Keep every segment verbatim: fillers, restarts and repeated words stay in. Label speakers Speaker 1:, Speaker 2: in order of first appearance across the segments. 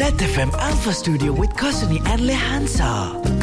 Speaker 1: Net F M Alpha Studio with Kasuni and Lehansa.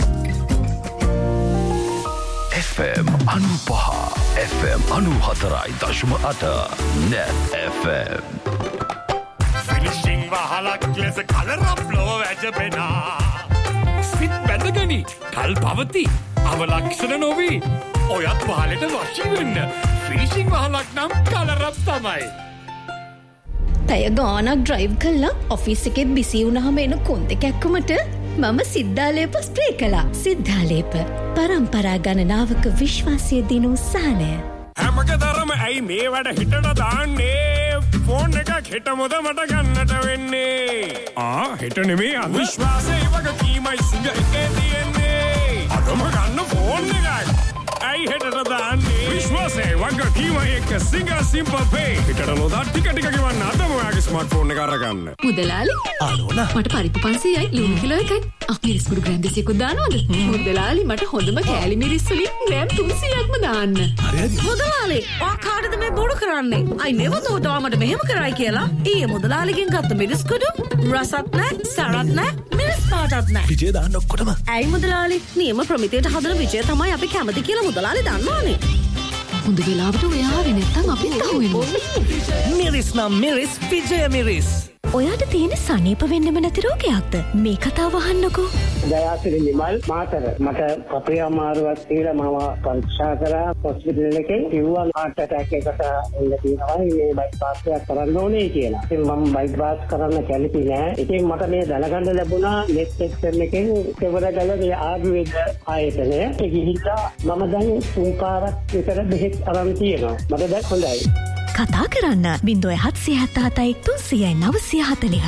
Speaker 1: F M Anupaha F M Anuhatarai Dashma Ata Net F M.
Speaker 2: Finishing wahalak lesa color up low ajabena. Sit bendagani kal pavati avalakshana novi. Oyat wahaleta washing wenna. Finishing wahalak nam color up tamai.
Speaker 3: පැය ගානක් drive කළා office එකෙත් busy වුණාම එන කොන්ද කැක්කමට මම සිද්ධාලේප spray කළා. සිද්ධාලේප පරම්පරා ගණනාවක විශ්වාසය දිනු සානය.
Speaker 2: හැමකතරම ඇයි මේ වැඩ හිටට දාන්නේ? ෆෝන් එකක් හිට මොද මට ගන්නට වෙන්නේ. ආ හිට නෙමෙයි අවිශ්වාසය වගේ කීමයි සිංග එකේ තියෙන්නේ. අදම ගන්න ෆෝන් එකක්. ඇයි හිටට දාන්නේ? විශ්වාසය වගේ කීමයි එක සිංග සිම්පල් පේ. හිටට නොදා ටික ටික ගෙවන්න අදම ඔයාගේ ස්මාර්ට්ෆෝන් එක අරගන්න.
Speaker 3: මුදලාලි
Speaker 1: ආනෝනා
Speaker 3: මට පරිප්පු පන්සීයයි ලුණු කිලෝ එකයි. ආ මිරිස් කුඩු ග්‍රෑම් දෙසීයක්වත් දානවද? මුදලාලි මට හොඳම කෑලි මිරිස් වලින් ග්‍රෑම් තුන්සීයක්ම දාන්න.
Speaker 1: හරිද?
Speaker 4: මුදලාලි ඔයා කාටද මේ බොරු කරන්නේ? I never thought ඔයා මට මෙහෙම කරයි කියලා. ඊයේ මුදලාලිගෙන් ගත්ත මිරිස් කුඩු රසත් නැහැ, සරත් නැහැ, මිරිස් පාටත් නැහැ.
Speaker 1: විජය දාන්න ඔක්කොටම.
Speaker 4: ඇයි මුදලාලි? නියම ප්‍රමිතියට හදන විජය තමයි අපි කැමති කියලා මුදලාලි දන්නවනේ.
Speaker 3: හොඳ වෙලාවට ඔයා ආවේ නැත්තම් අපිත් අහුවෙනවා.
Speaker 5: මිරිස් නම් මිරිස් විජය මිරිස්.
Speaker 3: ඔයාට තියෙන සනීප වෙන්නෙම නැති රෝගයක්ද? මේ කතාව අහන්නකෝ.
Speaker 6: දයාසිරි නිමල් මාතර මට කපේ අමාරුවක් කියලා මම පරීක්ෂා කරා හොස්පිටල් එකේ කිව්වා heart attack එකට එන්න තියෙනවා මේ බයිපාස් එකක් කරන්න ඕනේ කියලා. ඉතින් මම බයිපාස් කරන්න කැමති නෑ. ඉතින් මට මේ දැනගන්න ලැබුණා net exam එකෙන් කෙවරගල මේ ආයුර්වේද ආයතනය. ඒ ගිහිල්ලා මම දැන් තුන් පාරක් විතර බෙහෙත් අරන් තියෙනවා. මට දැන් හොඳයි.
Speaker 3: කතා කරන්න බිංදුව හත්සිය හැත්ත හතයි තුන්සියයි නවසිය හතලිහ.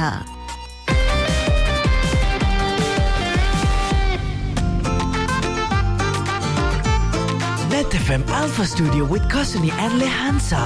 Speaker 1: Net F M Alpha Studio with Kasuni and Lehansa.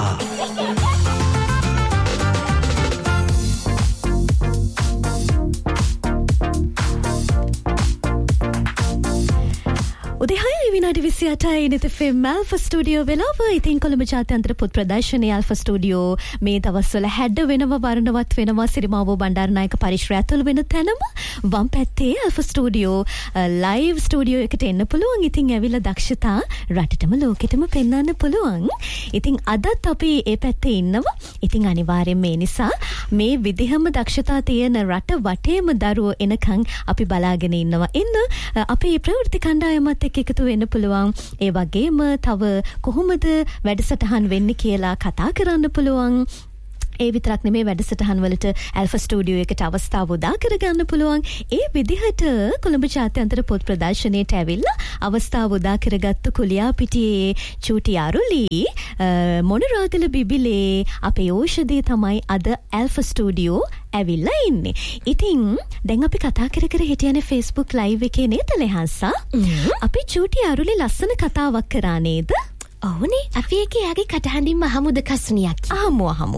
Speaker 3: උදේ විනාඩි විසි අටයි Net F M Alpha Studio වෙලාව. ඉතින් කොළඹ ජාත්‍යන්තර පොත් ප්‍රදර්ශනයේ Alpha Studio මේ දවස්වල හැඩ වෙනවා වර්ණවත් වෙනවා. සිරිමාවෝ බණ්ඩාරනායක පරිශ්‍රය ඇතුළු වෙන තැනම වම් පැත්තේ Alpha Studio live studio එකට එන්න පුළුවන්. ඉතින් ඇවිල්ලා දක්ෂතා රටටම ලෝකෙටම පෙන්වන්න පුළුවන්. ඉතින් අදත් අපි ඒ පැත්තේ ඉන්නවා. ඉතින් අනිවාර්යෙන් මේ නිසා මේ විදිහම දක්ෂතා තියෙන රට වටේම දරුවෝ එනකන් අපි බලාගෙන ඉන්නවා. ඉන්න අපේ ප්‍රවෘත්ති කණ්ඩායමත් එක්ක එකතු වෙන්න පුළුවන්. ඒ වගේම තව කොහොමද වැඩසටහන් වෙන්නේ කියලා කතා කරන්න පුළුවන්. ඒ විතරක් නෙමේ වැඩසටහන් වලට Alpha Studio එකට අවස්ථාව උදා කරගන්න පුළුවන්. ඒ විදිහට කොළඹ ජාත්‍යන්තර පොත් ප්‍රදර්ශනයට ඇවිල්ලා අවස්ථාව උදා කරගත්තු කුලියාපිටියේ චූටි අරුලි මොනරාගල බිබිලේ අපේ ඖෂධය තමයි අද Alpha Studio ඇවිල්ලා ඉන්නේ. ඉතින් දැන් අපි කතා කර කර හිටියනේ Facebook live එකේ නේද ලෙහන්සා? අපි චූටි අරුලි ලස්සන කතාවක් කරා නේද? ඔව්නේ. අපි ඒකේ යාගේ කටහඬින් මහමුද කස්නියක්. අහමු අහමු.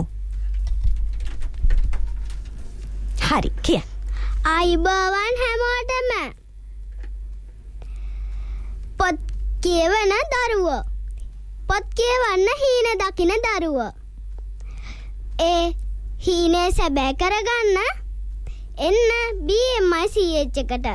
Speaker 3: හරි කිය.
Speaker 7: ආයුබෝවන් හැමෝටම. පොත් කියවන දරුවෝ. පොත් කියවන්න හීන දකින දරුවෝ. ඒ හීනේ සැබෑ කරගන්න එන්න B M I C H එකට.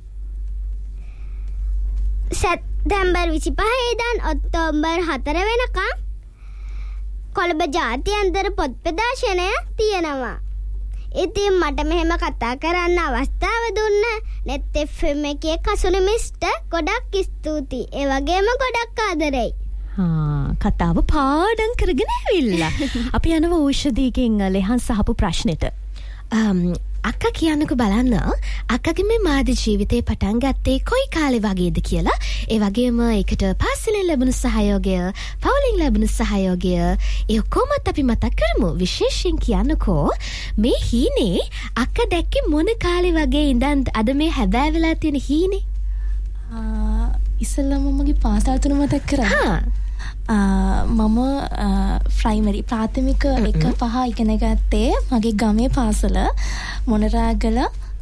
Speaker 7: සැප්තැම්බර් විසිපහ ඉඳන් ඔක්තෝබර් හතර වෙනකම් කොළඹ ජාත්‍යන්තර පොත් ප්‍රදර්ශනය තියෙනවා. ඉතින් මට මෙහෙම කතා කරන්න අවස්ථාව දුන්න Net F M එකේ කසුනි මිස්ටර් ගොඩක් ස්තුතියි. ඒ වගේම ගොඩක් ආදරෙයි.
Speaker 3: හා කතාව පාඩම් කරගෙන ඇවිල්ලා. අපි යනවා ඖෂධියකින් ලෙහන්ස අහපු ප්‍රශ්නෙට. අක්කා කියන්නකෝ බලන්න අක්කගේ මේ මාධ්‍ය ජීවිතේ පටන් ගත්තේ කොයි කාලේ වගේද කියලා. ඒ වගේම ඒකට පාසලෙන් ලැබුණු සහයෝගය, පවුලෙන් ලැබුණු සහයෝගය ඒ කොහොමද අපි මතක් කරමු. විශේෂයෙන් කියන්නකෝ මේ හීනේ අක්කා දැක්කේ මොන කාලේ වගේ ඉඳන් අද මේ හැබෑ වෙලා තියෙන හීනේ?
Speaker 8: ආ ඉස්සෙල්ලාම මගේ පාසල් තුන මතක් කරා. හා මම ප්‍රයිමරි ප්‍රාථමික එක පහ ඉගෙන ගත්තේ මගේ ගමේ පාසල මොනරාගල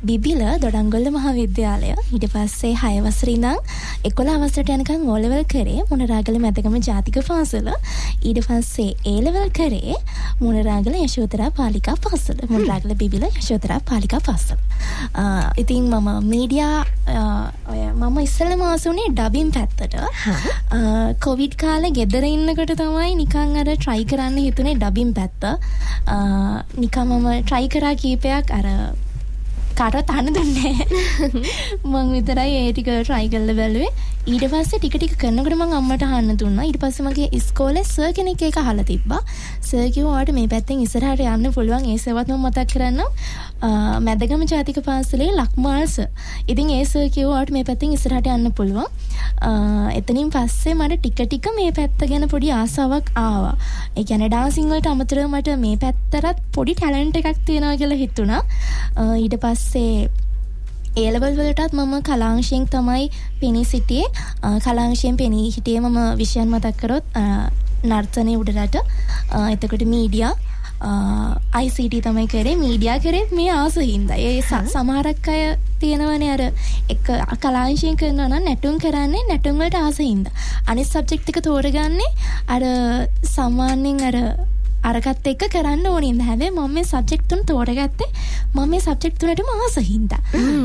Speaker 8: බිබිල දොඩංගොල්ල මහාවිද්‍යාලය. ඊට පස්සේ හය වසරේ ඉඳන් එකොළහ වසරට යනකම් O level කරේ මොනරාගල මැදගම ජාතික පාසල. ඊට පස්සේ A level කරේ මොනරාගල යශෝධරා පාලිකා පාසල. මොනරාගල බිබිල යශෝධරා පාලිකා පාසල. ඉතින් මම මීඩියා ඔය මම ඉස්සෙල්ලාම ආස උනේ ඩබින් පැත්තට. කොවිඩ් කාලේ ගෙදර ඉන්නකොට තමයි නිකන් අර try කරන්න හිතුනේ ඩබින් පැත්ත. නිකන් මම try කරා කීපයක් අර කාටවත් අහන්න දුන්නේ මම විතරයි ඒ ටික try කරලා බැලුවේ. ඊට පස්සේ ටික ටික කරනකොට මම අම්මට අහන්න දුන්නා. ඊට පස්සේ මගේ ඉස්කෝලේ සර් කෙනෙක් එක අහලා තිබ්බා. සර් කිව්වා ඔයාලට මේ පැත්තෙන් ඉස්සරහට යන්න පුළුවන්. ඒ සර්වත් මම මතක් කරන්නම්. මැදගම ජාතික පාසලේ ලක්මාල් සර්. ඉතින් ඒ සර් කිව්වා ඔයාලට මේ පැත්තෙන් ඉස්සරහට යන්න පුළුවන්. එතනින් පස්සේ මට ටික ටික මේ පැත්ත ගැන පොඩි ආසාවක් ආවා. ඒ කියන්නේ ඩාන්සින් වලට අමතරව මට මේ පැත්තට පොඩි ටැලන්ට් එකක් තියෙනවා කියලා හිතුණා. ඊට පස්සේ A level වලටත් මම කලාංශයෙන් තමයි පෙනී සිටියේ. කලාංශයෙන් පෙනී හිටියේ මම විෂයන් මතක් කරොත් නර්තනයේ උඩරට, එතකොට මීඩියා, I C T තමයි කරේ. මීඩියා කරේ මේ ආසින්දා. ඒ සමහරක් අය තියෙනවනේ අර එක කලාංශයෙන් කරනවා නම් නැටුම් කරන්නේ නැටුම් වලට ආසින්දා. අනිත් සබ්ජෙක්ට් එක තෝරගන්නේ අර සාමාන්‍යයෙන් අර අරකට එක කරන්න ඕනේ නෑ. හැබැයි මම මේ සබ්ජෙක්ට් තුන තෝරගත්තේ මම මේ සබ්ජෙක්ට් තුනටම ආස හින්දා.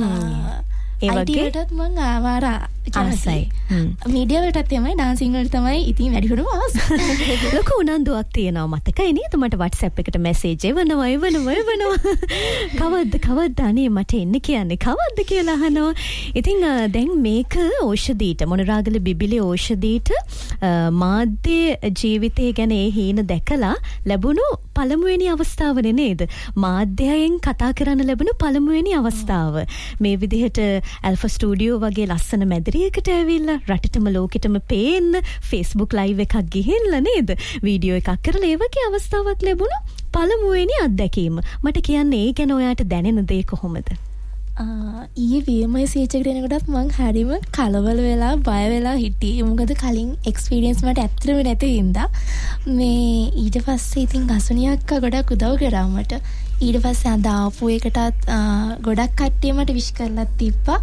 Speaker 8: ඒ වගේටත් මම ආවාරා ආසයි. මීඩියා වලටත් තමයි ඩාන්සින් වලට තමයි ඉතින් වැඩිපුරම ආස.
Speaker 3: ලොකු උනන්දුවක් තියෙනවා මතකයි නේද? මට WhatsApp එකට මැසේජ් එවනවා එවනවා එවනවා. කවද්ද කවද්ද අනේ මට එන්න කියන්නේ කවද්ද කියලා අහනවා. ඉතින් දැන් මේක ඖෂධීට මොනරාගල බිබිලේ ඖෂධීට මාධ්‍ය ජීවිතය ගැන ඒ හීන දැකලා ලැබුණු පළමුවෙනි අවස්ථාවනේ නේද? මාධ්‍යයෙන් කතා කරන්න ලැබුණු පළමුවෙනි අවස්ථාව. මේ විදිහට ඇල්ෆා ස්ටුඩියෝ වගේ ලස්සන මැදිරියකට ඇවිල්ලා රටටම ලෝකෙටම පේන්න Facebook live එකක් ගිහිල්ලා නේද? වීඩියෝ එකක් කරලා ඒ වගේ අවස්ථාවක් ලැබුණා. පළමුවෙනි අත්දැකීම. මට කියන්නේ ඒ ගැන ඔයාට දැනෙන දේ කොහොමද?
Speaker 8: ඊයේ V M I C H එකට එනකොටත් මං හරිම කලබල වෙලා බය වෙලා හිටියේ. මොකද කලින් එක්ස්පීරියන්ස් මට ඇත්තටම නැති හින්දා. මේ ඊට පස්සේ ඉතින් අසුනිය අක්කා ගොඩක් උදව් කරා මට. ඊට පස්සේ අද ආපු එකටත් ගොඩක් කට්ටිය මට විශ් කරලා තිබ්බා.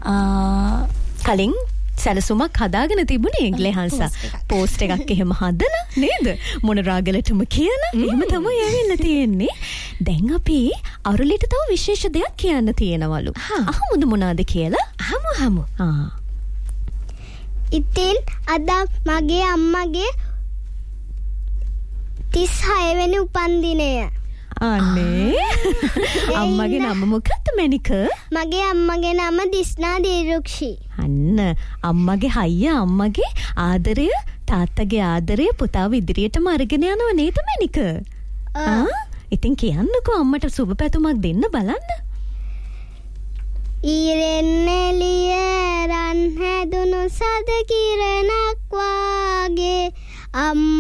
Speaker 3: කලින් සැලසුමක් හදාගෙන තිබුණේ ග්ලෙහන්සා. පෝස්ට් එකක් එහෙම හදලා නේද? මොනරාගලටම කියලා එහෙම තමයි ඇවිල්ලා තියෙන්නේ. දැන් අපි අරුලිට තව විශේෂ දෙයක් කියන්න තියෙනවලු. අහමුද මොනවාද කියලා? අහමු අහමු. ආ.
Speaker 7: ඉතින් අද මගේ අම්මගේ තිස් හය වෙනි උපන්දිනය.
Speaker 3: අනේ අම්මගේ නම මොකක්ද මැනික?
Speaker 7: මගේ අම්මගේ නම දිස්නා දීරුක්ෂි.
Speaker 3: අන්න අම්මගේ හයිය අම්මගේ ආදරය තාත්තගේ ආදරය පුතාව ඉදිරියටම අරගෙන යනවා නේද මැනික? ආ ඉතින් කියන්නකෝ අම්මට සුබ පැතුමක් දෙන්න බලන්න.
Speaker 7: ඊරෙන් එළිය රන් හැදුණු සද කිරණක් වාගේ අම්මා